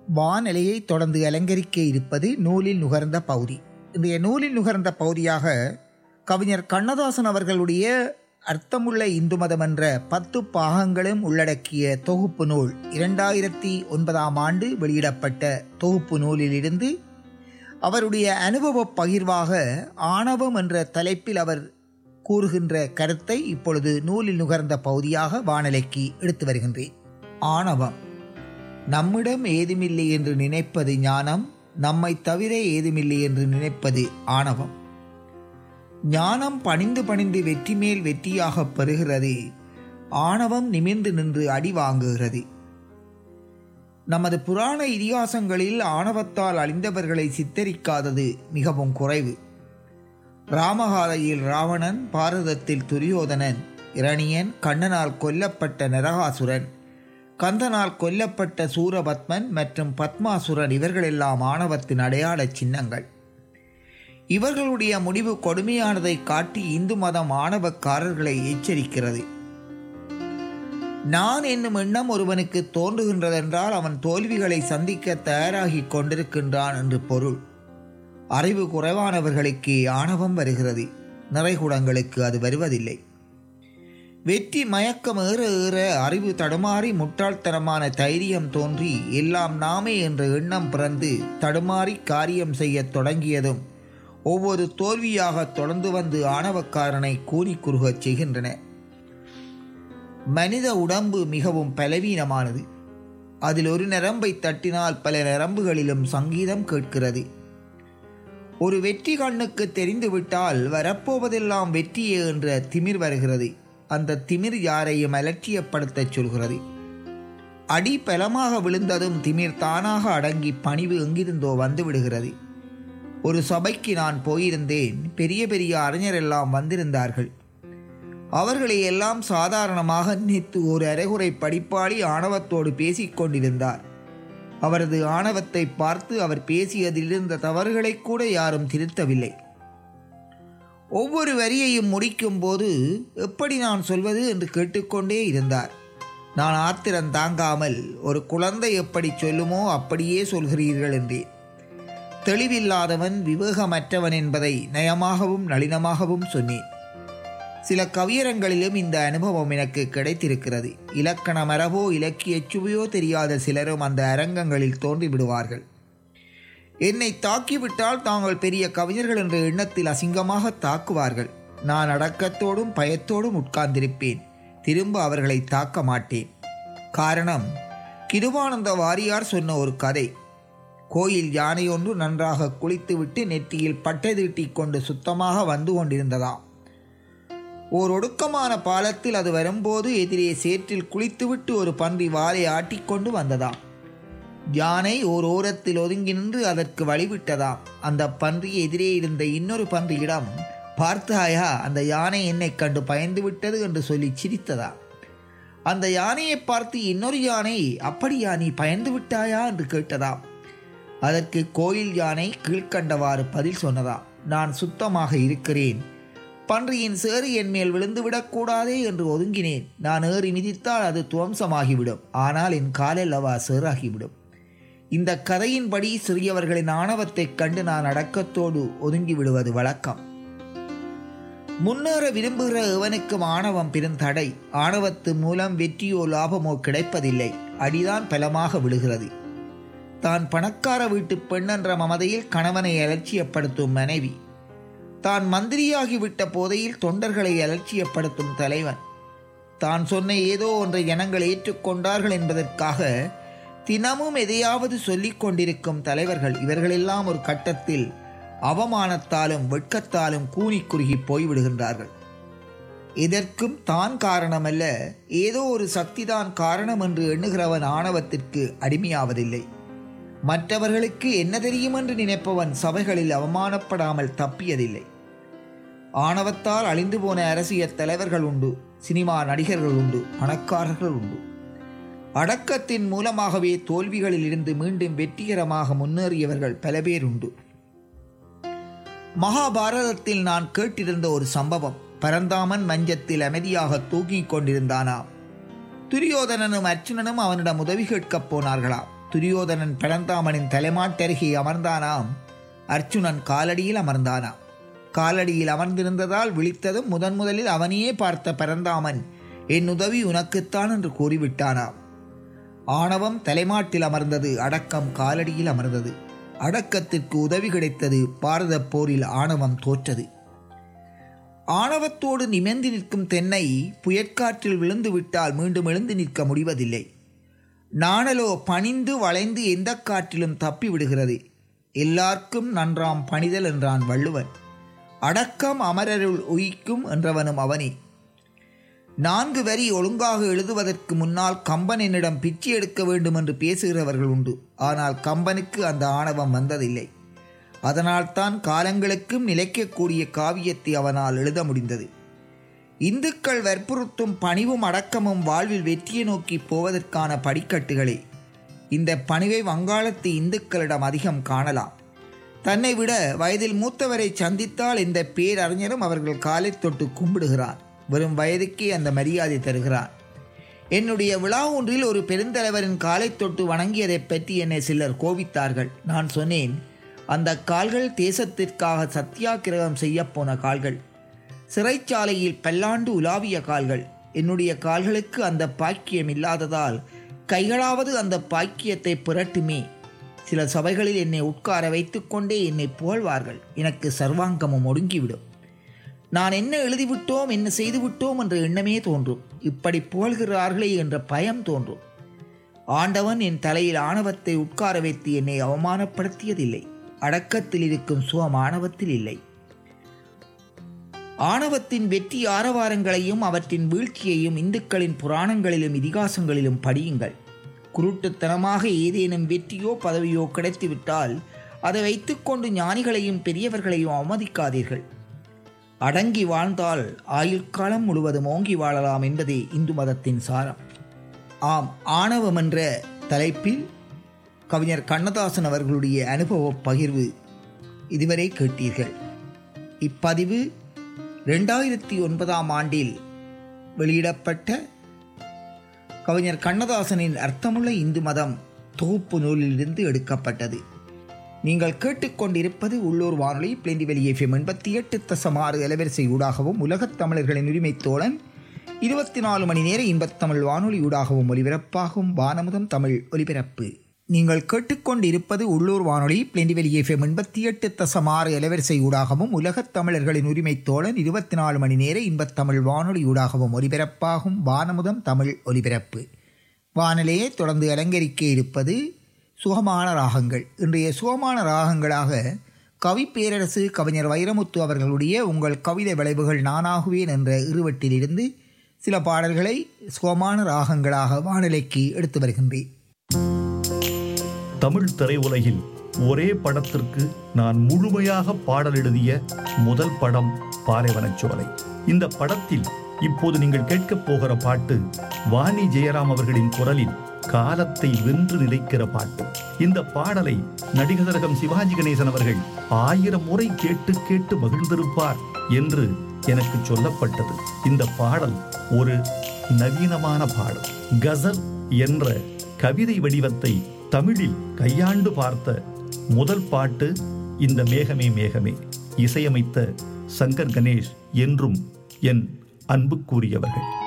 வானிலையை தொடர்ந்து அலங்கரிக்க இருப்பது நூலில் நுகர்ந்த பகுதி. இன்றைய நூலில் நுகர்ந்த பகுதியாக கவிஞர் கண்ணதாசன் அவர்களுடைய அர்த்தமுள்ள இந்து மதம் என்ற 10 பாகங்களும் உள்ளடக்கிய தொகுப்பு நூல் 2009 வெளியிடப்பட்ட தொகுப்பு நூலிலிருந்து அவருடைய அனுபவ பகிர்வாக ஆணவம் என்ற தலைப்பில் அவர் கூறுகின்ற கருத்தை இப்பொழுது நூலில் நுகர்ந்த பகுதியாக வானிலைக்கு எடுத்து வருகின்றேன். ஆணவம். நம்மிடம் ஏதுமில்லை என்று நினைப்பது ஞானம், நம்மை தவிர ஏதுமில்லை என்று நினைப்பது ஆணவம். ஞானம் பணிந்து பணிந்து வெற்றி மேல் வெற்றியாக பெறுகிறது, ஆணவம் நிமிர்ந்து நின்று அடி வாங்குகிறது. நமது புராண இதிகாசங்களில் ஆணவத்தால் அழிந்தவர்களை சித்தரிக்காதது மிகவும் குறைவு. ராமகாதையில் ராவணன், பாரதத்தில் துரியோதனன், இரணியன், கண்ணனால் கொல்லப்பட்ட நரகாசுரன், கந்தனால் கொல்லப்பட்ட சூரபத்மன் மற்றும் பத்மாசுரன் இவர்களெல்லாம் ஆணவத்தின் அடையாள சின்னங்கள். இவர்களுடைய முடிவு கொடுமையானதை காட்டி இந்து மதம் ஆணவக்காரர்களை எச்சரிக்கிறது. நான் என்னும் எண்ணம் ஒருவனுக்கு தோன்றுகின்றதென்றால் அவன் தோல்விகளை சந்திக்க தயாராகி கொண்டிருக்கின்றான் என்று பொருள். அறிவு குறைவானவர்களுக்கு ஆணவம் வருகிறது, நிறைகுடங்களுக்கு அது வருவதில்லை. வெற்றி மயக்கம் ஏற ஏற அறிவு தடுமாறி முட்டாள்தனமான தைரியம் தோன்றி எல்லாம் நாமே என்ற எண்ணம் பிறந்து தடுமாறி காரியம் செய்ய தொடங்கியதும் ஒவ்வொரு தோல்வியாக தொடர்ந்து வந்து ஆணவக்காரனை கூனி குறுகச் செய்கின்றன. மனித உடம்பு மிகவும் பலவீனமானது. அதில் ஒரு நரம்பை தட்டினால் பல நரம்புகளிலும் சங்கீதம் கேட்கிறது. ஒரு வெற்றி கண்ணுக்கு தெரிந்துவிட்டால் வரப்போவதெல்லாம் வெற்றியே என்ற திமிர் வருகிறது. அந்த திமிர் யாரையும் அலட்சியப்படுத்தச் சொல்கிறது. அடி பலமாக விழுந்ததும் திமிர் தானாக அடங்கி பணிவு எங்கிருந்தோ வந்து விடுகிறது. ஒரு சபைக்கு நான் போயிருந்தேன். பெரிய பெரிய அறிஞரெல்லாம் வந்திருந்தார்கள். அவர்களை எல்லாம் சாதாரணமாக நினைத்து ஒரு அரைகுறை படிப்பாளி ஆணவத்தோடு பேசிக்கொண்டிருந்தார். அவரது ஆணவத்தை பார்த்து அவர் பேசியதிலிருந்த தவறுகளை கூட யாரும் திருத்தவில்லை. ஒவ்வொரு வரியையும் முடிக்கும் போது எப்படி நான் சொல்வது என்று கேட்டுக்கொண்டே இருந்தார். நான் ஆத்திரம் தாங்காமல், ஒரு குழந்தை எப்படி சொல்லுமோ அப்படியே சொல்கிறீர்கள் என்றேன். தெளிவில்லாதவன், விவேகமற்றவன் என்பதை நயமாகவும் நளினமாகவும் சொன்னேன். சில கவியரங்களிலும் இந்த அனுபவம் எனக்கு கிடைத்திருக்கிறது. இலக்கண மரபோ இலக்கிய சுவையோ தெரியாத சிலரும் அந்த அரங்கங்களில் தோன்றிவிடுவார்கள். என்னை தாக்கிவிட்டால் தாங்கள் பெரிய கவிஞர்கள் என்ற எண்ணத்தில் அசிங்கமாக தாக்குவார்கள். நான் அடக்கத்தோடும் பயத்தோடும் உட்கார்ந்திருப்பேன். திரும்ப அவர்களை தாக்க மாட்டேன். காரணம், கிருபானந்த வாரியார் சொன்ன ஒரு கதை. கோயில் யானை ஒன்று நன்றாக குளித்துவிட்டு நெற்றியில் பட்டை தீட்டி கொண்டு சுத்தமாக வந்து கொண்டிருந்ததாம். ஓர் ஒடுக்கமான பாலத்தில் அது வரும்போது எதிரே சேற்றில் குளித்துவிட்டு ஒரு பன்றி வாலை ஆட்டிக்கொண்டு வந்ததாம். யானை ஓர் ஓரத்தில் ஒதுங்கி நின்று அதற்கு வழிவிட்டதாம். அந்த பன்றி எதிரே இருந்த இன்னொரு பன்றியிடம், பார்த்தாயா, அந்த யானை என்னை கண்டு பயந்து விட்டது என்று சொல்லி சிரித்ததா. அந்த யானையை பார்த்து இன்னொரு யானை, அப்படியா, நீ பயந்து விட்டாயா என்று கேட்டதாம். அதற்கு கோயில் யானை கீழ்கண்டவாறு பதில் சொன்னதாம். நான் சுத்தமாக இருக்கிறேன். பன்றியின் சேறு என் மேல் விழுந்துவிடக்கூடாதே என்று ஒதுங்கினேன். நான் ஏறி மிதித்தால் அது துவம்சமாகிவிடும். ஆனால் என் காலல்லவா சேறாகிவிடும். இந்த கதையின்படி சிறியவர்களின் ஆணவத்தைக் கண்டு நான் அடக்கத்தோடு ஒதுங்கி விடுவது வழக்கம். முன்னேற விரும்புகிற எவனுக்கும் ஆணவம் பெருந்தடை. ஆணவத்து மூலம் வெற்றியோ லாபமோ கிடைப்பதில்லை. அடிதான் பலமாக விழுகிறது. தான் பணக்கார வீட்டு பெண் என்ற மமதையில் கணவனை அலட்சியப்படுத்தும் மனைவி, தான் மந்திரியாகிவிட்ட போதையில் தொண்டர்களை அலட்சியப்படுத்தும் தலைவன், தான் சொன்ன ஏதோ ஒன்றை ஜனங்கள் ஏற்றுக்கொண்டார்கள் என்பதற்காக தினமும் எதையாவது சொல்லிக் கொண்டிருக்கும் தலைவர்கள், இவர்களெல்லாம் ஒரு கட்டத்தில் அவமானத்தாலும் வெட்கத்தாலும் கூனி குறுகி போய்விடுகின்றார்கள். இதற்கும் தான் காரணமல்ல, ஏதோ ஒரு சக்திதான் காரணம் என்று எண்ணுகிறவன் ஆணவத்திற்கு அடிமையாவதில்லை. மற்றவர்களுக்கு என்ன தெரியும் என்று நினைப்பவன் சபைகளில் அவமானப்படாமல் தப்பியதில்லை. ஆணவத்தால் அழிந்து போன அரசியல் தலைவர்கள் உண்டு, சினிமா நடிகர்கள் உண்டு, பணக்காரர்கள் உண்டு. அடக்கத்தின் மூலமாகவே தோல்விகளில் இருந்து மீண்டும் வெற்றிகரமாக முன்னேறியவர்கள் பல பேர் உண்டு. மகாபாரதத்தில் நான் கேட்டிருந்த ஒரு சம்பவம். பரந்தாமன் மஞ்சத்தில் அமைதியாக தூங்கிக் கொண்டிருந்தானாம். துரியோதனனும் அர்ச்சுனனும் அவனிடம் உதவி கேட்கப் போனார்களாம். துரியோதனன் பரந்தாமனின் தலைமாட்டருகே அமர்ந்தானாம். அர்ச்சுனன் காலடியில் அமர்ந்தானாம். காலடியில் அமர்ந்திருந்ததால் விழித்ததும் முதலில் அவனையே பார்த்த பரந்தாமன், என் உதவி உனக்குத்தான் என்று கூறிவிட்டானாம். ஆணவம் தலைமாட்டில் அமர்ந்தது, அடக்கம் காலடியில் அமர்ந்தது. அடக்கத்திற்கு உதவி கிடைத்தது. பாரத போரில் ஆணவம் தோற்றது. ஆணவத்தோடு நிமிர்ந்து நிற்கும் தென்னை புயற்காற்றில் விழுந்து விட்டால் மீண்டும் எழுந்து நிற்க முடிவதில்லை. நாணலோ பணிந்து வளைந்து எந்த காற்றிலும் தப்பி விடுகிறது. எல்லாருக்கும் நன்றாம் பணிதல் என்றான் வள்ளுவன். அடக்கம் அமரருள் உயிக்கும் என்றவனும் அவனே. 4 வரி ஒழுங்காக எழுதுவதற்கு முன்னால் கம்பன் என்னிடம் பிச்சை எடுக்க வேண்டும் என்று பேசுகிறவர்கள் உண்டு. ஆனால் கம்பனுக்கு அந்த ஆணவம் வந்ததில்லை. அதனால்தான் காலங்களுக்கும் நிலைக்கக்கூடிய காவியத்தை அவனால் எழுத முடிந்தது. இந்துக்கள் வற்புறுத்தும் பணிவும் அடக்கமும் வாழ்வில் வெற்றியை நோக்கி போவதற்கான படிக்கட்டுகளே. இந்த பணிவை வங்காளத்து இந்துக்களிடம் அதிகம் காணலாம். தன்னை விட வயதில் மூத்தவரை சந்தித்தால் இந்த பேரறிஞரும் அவர்கள் காலை தொட்டு கும்பிடுகிறார். வெறும் வயதுக்கே அந்த மரியாதை தருகிறான். என்னுடைய விழா ஒன்றில் ஒரு பெருந்தலைவரின் காலை தொட்டு வணங்கியதை பற்றி என்னை சிலர் கோபித்தார்கள். நான் சொன்னேன், அந்த கால்கள் தேசத்திற்காக சத்தியாகிரகம் செய்யப்போன கால்கள், சிறைச்சாலையில் பல்லாண்டு உலாவிய கால்கள். என்னுடைய கால்களுக்கு அந்த பாக்கியம் இல்லாததால் கைகளாவது அந்த பாக்கியத்தை புரட்டுமே. சில சபைகளில் என்னை உட்கார வைத்து கொண்டே என்னை புகழ்வார்கள். எனக்கு சர்வாங்கமும் ஒடுங்கிவிடும். நான் என்ன எழுதிவிட்டோம், என்ன செய்துவிட்டோம் என்ற எண்ணமே தோன்றும். இப்படி புகழ்கிறார்களே என்ற பயம் தோன்றும். ஆண்டவன் என் தலையில் ஆணவத்தை உட்கார வைத்து என்னை அவமானப்படுத்தியதில்லை. அடக்கத்தில் இருக்கும் சுகம் ஆணவத்தில் இல்லை. ஆணவத்தின் வெற்றி ஆரவாரங்களையும் அவற்றின் வீழ்ச்சியையும் இந்துக்களின் புராணங்களிலும் இதிகாசங்களிலும் படியுங்கள். குருட்டுத்தனமாக ஏதேனும் வெற்றியோ பதவியோ கிடைத்துவிட்டால் அதை வைத்துக்கொண்டு ஞானிகளையும் பெரியவர்களையும் அவமதிக்காதீர்கள். அடங்கி வாழ்ந்தால் ஆயுள் காலம் முழுவதும் ஓங்கி வாழலாம் என்பதே இந்து மதத்தின் சாரம். ஆம், ஆணவம் என்ற தலைப்பில் கவிஞர் கண்ணதாசன் அவர்களுடைய அனுபவ பகிர்வு இதுவரை கேட்டீர்கள். இப்பதிவு 2009ஆம் ஆண்டில் வெளியிடப்பட்ட கவிஞர் கண்ணதாசனின் அர்த்தமுள்ள இந்து மதம் தொகுப்பு நூலிலிருந்து எடுக்கப்பட்டது. நீங்கள் கேட்டுக்கொண்டிருப்பது உள்ளூர் வானொலி பிளெண்டிவெளி FM 88.6 அலைவரிசை ஊடாகவும் உலகத் தமிழர்களின் உரிமை தோழன் 24 மணி நேர இன்பத்தமிழ் வானொலி ஊடாகவும் ஒலிபரப்பாகும் வானமுதம் தமிழ் ஒலிபரப்பு. நீங்கள் கேட்டுக்கொண்டிருப்பது உள்ளூர் வானொலி பிளெண்டிவெளி FM 88.6 அலைவரிசை ஊடாகவும் உலகத் தமிழர்களின் உரிமை தோழன் 24 மணி நேர இன்பத்தமிழ் வானொலி ஊடாகவும் ஒலிபரப்பாகும் வானமுதம் தமிழ் ஒலிபரப்பு. வானிலையை தொடர்ந்து அலங்கரிக்க இருப்பது சுகமான ராகங்கள். இன்றைய சுகமான ராகங்களாக கவி பேரரசு கவிஞர் வைரமுத்து அவர்களுடைய உங்கள் கவிதை விளைவுகள் நானாகுவேன் என்ற இருவட்டிலிருந்து சில பாடல்களை சுகமான ராகங்களாக வானிலைக்கு எடுத்து வருகின்றேன். தமிழ் திரையுலகில் ஒரே படத்திற்கு நான் முழுமையாக பாடல் எழுதிய முதல் படம் பாலைவனச்சோலை. இந்த படத்தில் இப்போது நீங்கள் கேட்கப் போகிற பாட்டு வாணி ஜெயராம் அவர்களின் குரலில் காலத்தை வென்று நிலைக்கிற பாட்டு. இந்த பாடலை நடிகர் திலகம் சிவாஜி கணேசன் அவர்கள் 1000 முறை கேட்டு கேட்டு மகிழ்ந்திருப்பார் என்று எனக்கு சொல்லப்பட்டது. இந்த பாடல் ஒரு நவீனமான பாடல். கசல் என்ற கவிதை வடிவத்தை தமிழில் கையாண்டு பார்த்த முதல் பாட்டு இந்த மேகமே மேகமே. இசையமைத்த சங்கர் கணேஷ் என்றும் என் அன்புக்குரியவர்கள்.